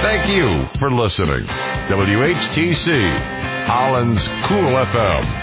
Thank you for listening. WHTC, Holland's Cool FM.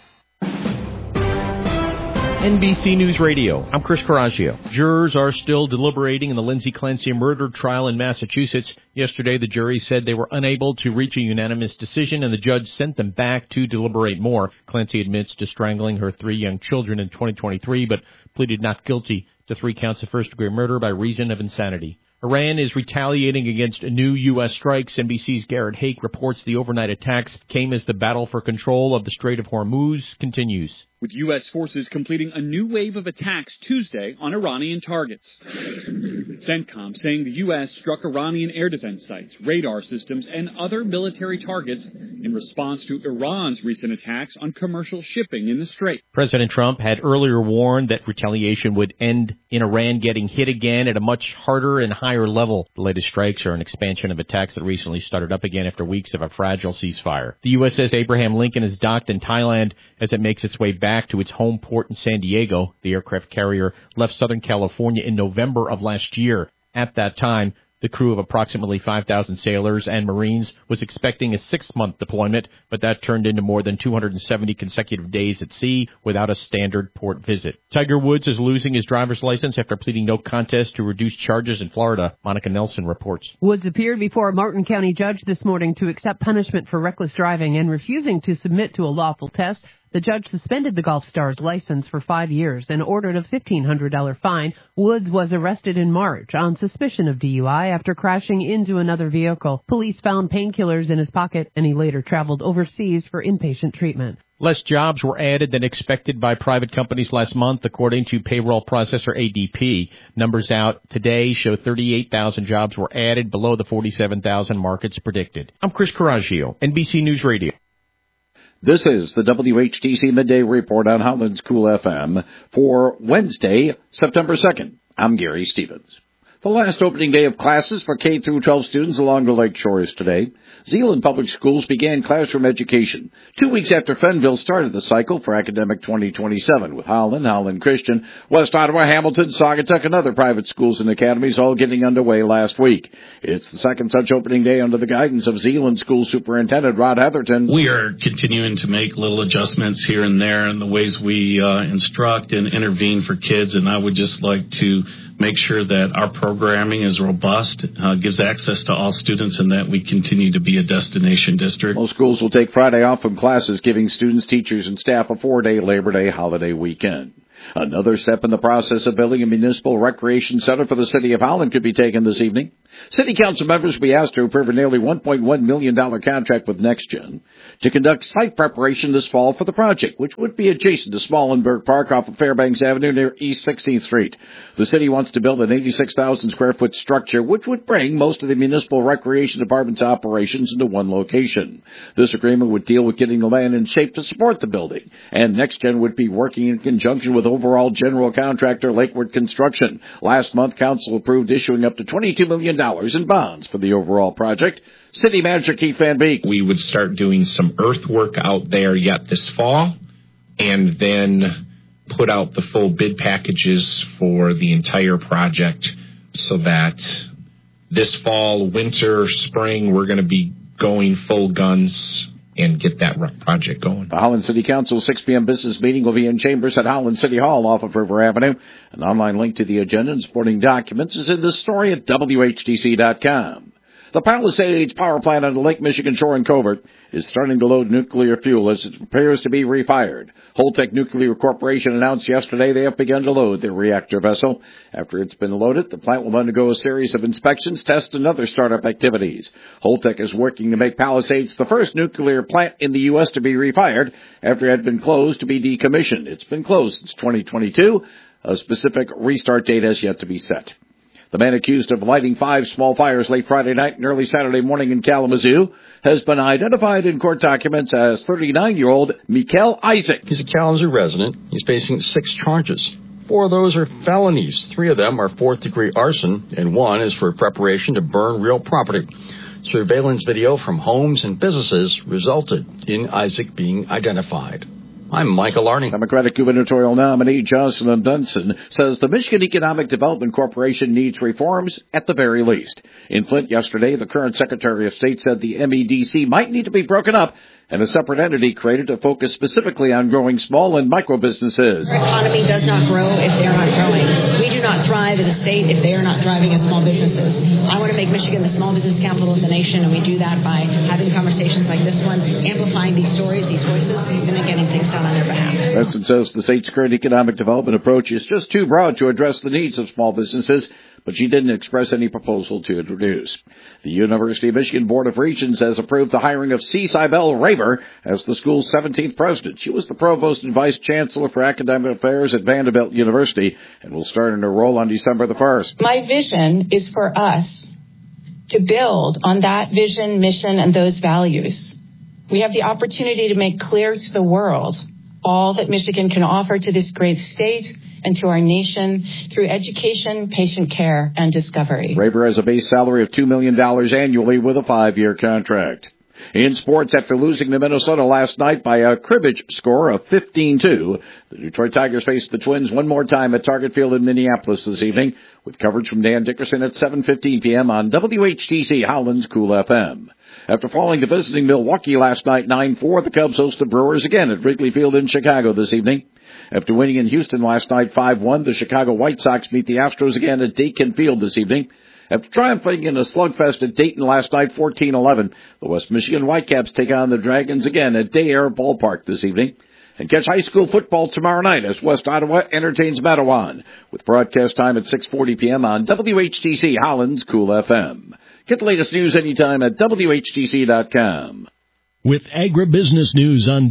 NBC News Radio. I'm Chris Coraggio. Jurors are still deliberating in the Lindsay Clancy murder trial in Massachusetts. Yesterday, the jury said they were unable to reach a unanimous decision, and the judge sent them back to deliberate more. Clancy admits to strangling her 3 young children in 2023, but pleaded not guilty to 3 counts of first-degree murder by reason of insanity. Iran is retaliating against new U.S. strikes. NBC's Garrett Hake reports the overnight attacks came as the battle for control of the Strait of Hormuz continues. With U.S. forces completing a new wave of attacks Tuesday on Iranian targets. CENTCOM saying the U.S. struck Iranian air defense sites, radar systems, and other military targets in response to Iran's recent attacks on commercial shipping in the Strait. President Trump had earlier warned that retaliation would end in Iran getting hit again at a much harder and higher level. The latest strikes are an expansion of attacks that recently started up again after weeks of a fragile ceasefire. The USS Abraham Lincoln is docked in Thailand as it makes its way back to its home port in San Diego. The aircraft carrier left Southern California in November of last year. At that time, the crew of approximately 5,000 sailors and Marines was expecting a 6-month deployment, but that turned into more than 270 consecutive days at sea without a standard port visit. Tiger Woods is losing his driver's license after pleading no contest to reduced charges in Florida. Monica Nelson reports. Woods appeared before a Martin County judge this morning to accept punishment for reckless driving and refusing to submit to a lawful test. The judge suspended the golf star's license for 5 years and ordered a $1,500 fine. Woods was arrested in March on suspicion of DUI after crashing into another vehicle. Police found painkillers in his pocket, and he later traveled overseas for inpatient treatment. Less jobs were added than expected by private companies last month, according to payroll processor ADP. Numbers out today show 38,000 jobs were added, below the 47,000 markets predicted. I'm Chris Coraggio, NBC News Radio. This is the WHTC Midday Report on Holland's Cool FM for Wednesday, September 2nd. I'm Gary Stevens. The last opening day of classes for K-12 students along the lake shores today. Zeeland Public Schools began classroom education 2 weeks after Fenville started the cycle for academic 2027, with Holland Christian, West Ottawa, Hamilton, Saugatuck, and other private schools and academies all getting underway last week. It's the second such opening day under the guidance of Zeeland School Superintendent Rod Heatherton. We are continuing to make little adjustments here and there in the ways we instruct and intervene for kids, and I would just like to make sure that our programming is robust, gives access to all students, and that we continue to be a destination district. Most schools will take Friday off from classes, giving students, teachers, and staff a 4-day Labor Day holiday weekend. Another step in the process of building a municipal recreation center for the city of Holland could be taken this evening. City council members will be asked to approve a nearly $1.1 million contract with NextGen to conduct site preparation this fall for the project, which would be adjacent to Smallenberg Park off of Fairbanks Avenue near East 16th Street. The city wants to build an 86,000 square foot structure, which would bring most of the municipal recreation department's operations into one location. This agreement would deal with getting the land in shape to support the building, and NextGen would be working in conjunction with overall general contractor Lakewood Construction. Last month, council approved issuing up to $22 million in bonds for the overall project. City Manager Keith Van Beek. We would start doing some earthwork out there yet this fall, and then put out the full bid packages for the entire project, so that this fall, winter, spring, we're going to be going full guns and get that project going. The Holland City Council 6 p.m. business meeting will be in chambers at Holland City Hall off of River Avenue. An online link to the agenda and supporting documents is in the story at WHTC.com. The Palisades power plant on the Lake Michigan shore in Covert is starting to load nuclear fuel as it prepares to be refired. Holtec Nuclear Corporation announced yesterday they have begun to load their reactor vessel. After it's been loaded, the plant will undergo a series of inspections, tests, and other startup activities. Holtec is working to make Palisades the first nuclear plant in the U.S. to be refired after it had been closed to be decommissioned. It's been closed since 2022. A specific restart date has yet to be set. The man accused of lighting 5 small fires late Friday night and early Saturday morning in Kalamazoo has been identified in court documents as 39-year-old Mikel Isaac. He's a Kalamazoo resident. He's facing 6 charges. 4 of those are felonies. 3 of them are 4th-degree arson, and 1 is for preparation to burn real property. Surveillance video from homes and businesses resulted in Isaac being identified. I'm Michael Arning. Democratic gubernatorial nominee Jocelyn Benson says the Michigan Economic Development Corporation needs reforms at the very least. In Flint yesterday, the current Secretary of State said the MEDC might need to be broken up and a separate entity created to focus specifically on growing small and micro businesses. Our economy does not grow if they are not growing. We do not thrive as a state if they are not thriving as small businesses. I want to make Michigan the small business capital of the nation, and we do that by having conversations like this one, amplifying these stories, these voices, and then getting things done on their behalf. Benson says the state's current economic development approach is just too broad to address the needs of small businesses, but she didn't express any proposal to introduce. The University of Michigan Board of Regents has approved the hiring of C. Cybele Raber as the school's 17th president. She was the provost and vice chancellor for academic affairs at Vanderbilt University and will start in her role on December the 1st. My vision is for us to build on that vision, mission, and those values. We have the opportunity to make clear to the world all that Michigan can offer to this great state and to our nation through education, patient care, and discovery. Raber has a base salary of $2 million annually with a 5-year contract. In sports, after losing to Minnesota last night by a cribbage score of 15-2, the Detroit Tigers face the Twins one more time at Target Field in Minneapolis this evening, with coverage from Dan Dickerson at 7:15 p.m. on WHTC Howland's Cool FM. After falling to visiting Milwaukee last night 9-4, the Cubs host the Brewers again at Wrigley Field in Chicago this evening. After winning in Houston last night 5-1, the Chicago White Sox meet the Astros again at Dakin Field this evening. After triumphing in a slugfest at Dayton last night 14-11, the West Michigan Whitecaps take on the Dragons again at Day Air Ballpark this evening. And catch high school football tomorrow night as West Ottawa entertains Matawan, with broadcast time at 6:40 p.m. on WHTC Howland's Cool FM. Get the latest news anytime at WHTC.com. With agribusiness news on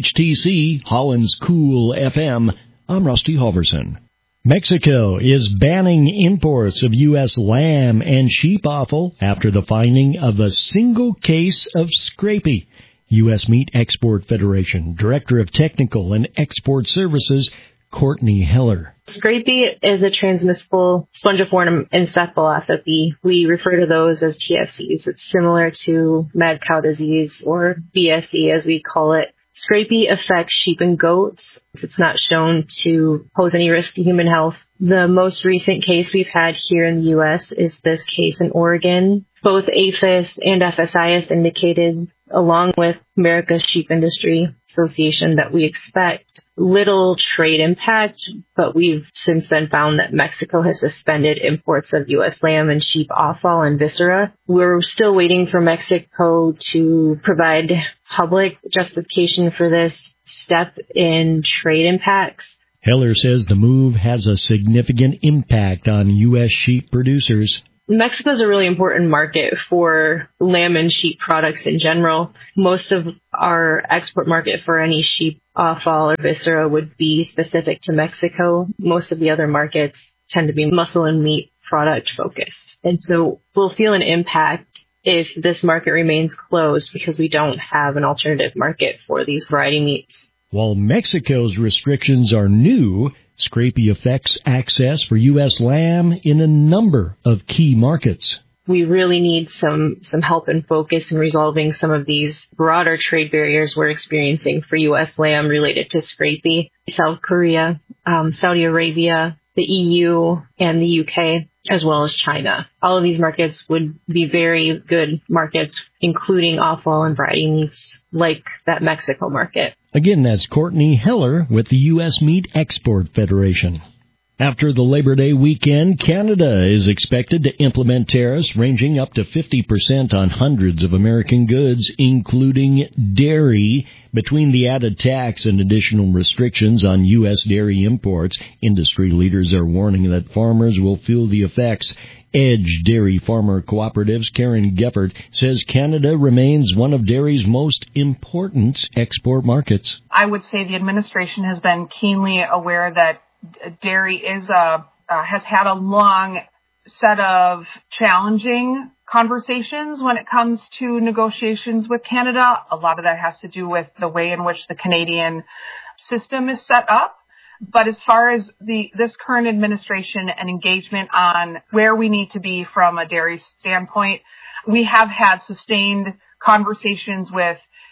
WHTC, Holland's Cool FM, I'm Rusty Halverson. Mexico is banning imports of U.S. lamb and sheep offal after the finding of a single case of scrapie. U.S. Meat Export Federation Director of Technical and Export Services, Courtney Heller. Scrapie is a transmissible spongiform encephalopathy. We refer to those as TSCs. It's similar to mad cow disease, or BSE as we call it. Scrapie affects sheep and goats. It's not shown to pose any risk to human health. The most recent case we've had here in the U.S. is this case in Oregon. Both APHIS and FSIS indicated, along with America's Sheep Industry Association, that we expect little trade impact, but we've since then found that Mexico has suspended imports of U.S. lamb and sheep offal and viscera. We're still waiting for Mexico to provide public justification for this step in trade impacts. Heller says the move has a significant impact on U.S. sheep producers. Mexico is a really important market for lamb and sheep products in general. Most of our export market for any sheep offal or viscera would be specific to Mexico. Most of the other markets tend to be muscle and meat product focused. And so we'll feel an impact if this market remains closed because we don't have an alternative market for these variety meats. While Mexico's restrictions are new, scrapie affects access for U.S. lamb in a number of key markets. We really need some help and focus in resolving some of these broader trade barriers we're experiencing for U.S. lamb related to scrapie. South Korea, Saudi Arabia, the EU, and the UK, as well as China. All of these markets would be very good markets, including offal and variety meats like that Mexico market. Again, that's Courtney Heller with the U.S. Meat Export Federation. After the Labor Day weekend, Canada is expected to implement tariffs ranging up to 50% on hundreds of American goods, including dairy. Between the added tax and additional restrictions on U.S. dairy imports, industry leaders are warning that farmers will feel the effects. Edge Dairy Farmer Cooperatives' Karen Geffert says Canada remains one of dairy's most important export markets. I would say the administration has been keenly aware that dairy is has had a long set of challenging conversations when it comes to negotiations with Canada. A lot of that has to do with the way in which the Canadian system is set up. But as far as this current administration and engagement on where we need to be from a dairy standpoint, we have had sustained conversations with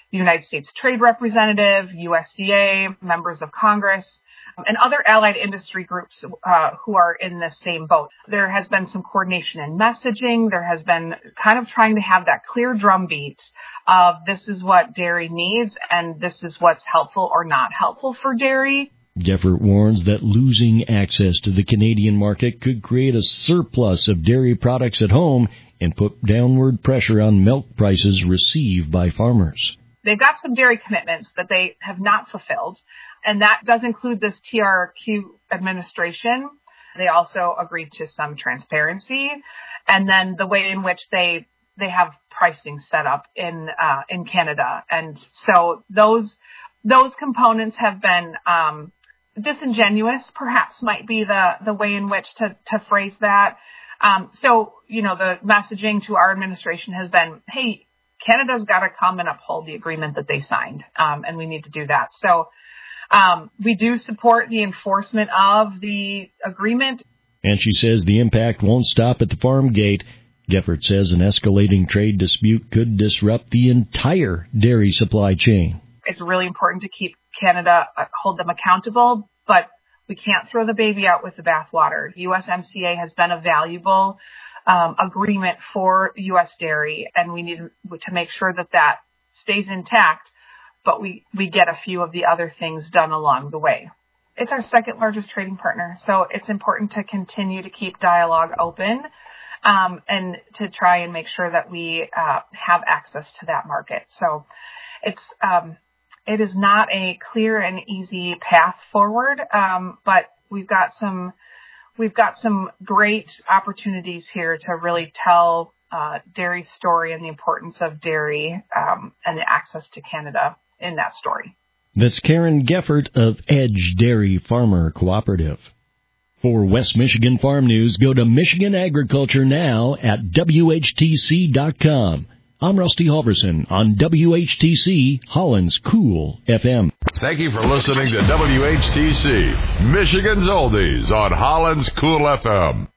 United States Trade Representative, USDA, members of Congress, and other allied industry groups who are in the same boat. There has been some coordination in messaging. There has been kind of trying to have that clear drumbeat of this is what dairy needs and this is what's helpful or not helpful for dairy. Geffert warns that losing access to the Canadian market could create a surplus of dairy products at home and put downward pressure on milk prices received by farmers. They've got some dairy commitments that they have not fulfilled, and that does include this TRQ administration. They also agreed to some transparency, and then the way in which they have pricing set up in Canada. And so those components have been disingenuous, perhaps might be the way in which to phrase that. So, the messaging to our administration has been, hey, Canada's got to come and uphold the agreement that they signed, and we need to do that. So we do support the enforcement of the agreement. And she says the impact won't stop at the farm gate. Geffert says an escalating trade dispute could disrupt the entire dairy supply chain. It's really important to keep Canada, hold them accountable, but we can't throw the baby out with the bathwater. USMCA has been a valuable agreement for U.S. dairy, and we need to make sure that stays intact, but we get a few of the other things done along the way. It's our second largest trading partner, so it's important to continue to keep dialogue open and to try and make sure that we have access to that market. So it is not a clear and easy path forward, but we've got some great opportunities here to really tell dairy's story and the importance of dairy and the access to Canada in that story. That's Karen Geffert of Edge Dairy Farmer Cooperative. For West Michigan Farm News, go to Michigan Agriculture Now at WHTC.com. I'm Rusty Halverson on WHTC, Holland's Cool FM. Thank you for listening to WHTC, Michigan's Oldies on Holland's Cool FM.